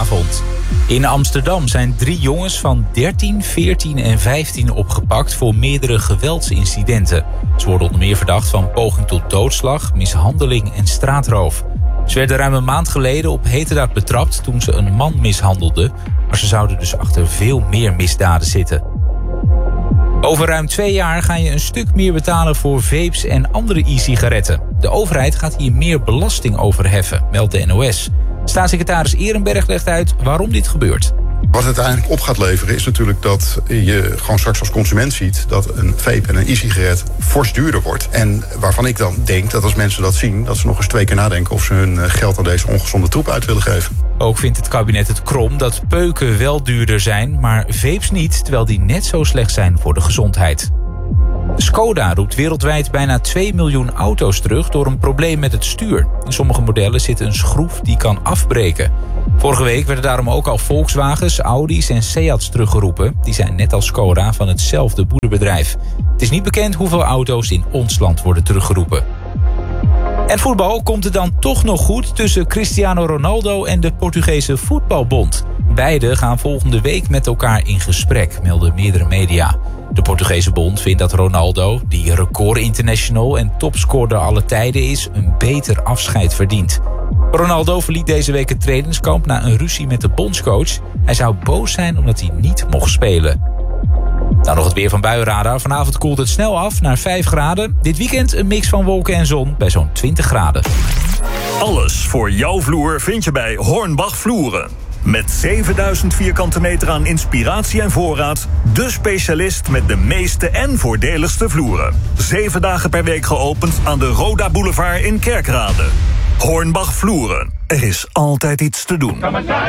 Goedenavond. In Amsterdam zijn 3 jongens van 13, 14 en 15 opgepakt voor meerdere geweldsincidenten. Ze worden onder meer verdacht van poging tot doodslag, mishandeling en straatroof. Ze werden ruim een maand geleden op heterdaad betrapt toen ze een man mishandelden, maar ze zouden dus achter veel meer misdaden zitten. Over ruim 2 jaar ga je een stuk meer betalen voor vapes en andere e-sigaretten. De overheid gaat hier meer belasting over heffen, meldt de NOS. Staatssecretaris Ehrenberg legt uit waarom dit gebeurt. Wat het uiteindelijk op gaat leveren is natuurlijk dat je gewoon straks als consument ziet dat een vape en een e-sigaret fors duurder wordt. En waarvan ik dan denk dat als mensen dat zien, dat ze nog eens 2 keer nadenken of ze hun geld aan deze ongezonde troep uit willen geven. Ook vindt het kabinet het krom dat peuken wel duurder zijn, maar vapes niet, terwijl die net zo slecht zijn voor de gezondheid. Skoda roept wereldwijd bijna 2 miljoen auto's terug door een probleem met het stuur. In sommige modellen zit een schroef die kan afbreken. Vorige week werden daarom ook al Volkswagens, Audi's en Seats teruggeroepen. Die zijn net als Skoda van hetzelfde moederbedrijf. Het is niet bekend hoeveel auto's in ons land worden teruggeroepen. En voetbal komt het dan toch nog goed tussen Cristiano Ronaldo en de Portugese Voetbalbond. Beiden gaan volgende week met elkaar in gesprek, melden meerdere media. De Portugese bond vindt dat Ronaldo, die record-international en topscorer alle tijden is, een beter afscheid verdient. Ronaldo verliet deze week het trainingskamp na een ruzie met de bondscoach. Hij zou boos zijn omdat hij niet mocht spelen. Dan nog het weer van Buienradar. Vanavond koelt het snel af naar 5 graden. Dit weekend een mix van wolken en zon bij zo'n 20 graden. Alles voor jouw vloer vind je bij Hornbach Vloeren. Met 7000 vierkante meter aan inspiratie en voorraad. De specialist met de meeste en voordeligste vloeren. 7 dagen per week geopend aan de Roda Boulevard in Kerkrade. Hornbach Vloeren. Er is altijd iets te doen.